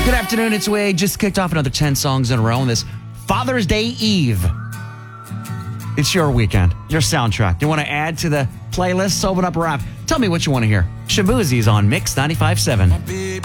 Good afternoon, it's Wade. Just kicked off another 10 songs in a row on this Father's Day Eve. It's your weekend, your soundtrack. You want to add to the playlist? Open up a rap. Tell me what you want to hear. Shabuzi's on Mix 95.7.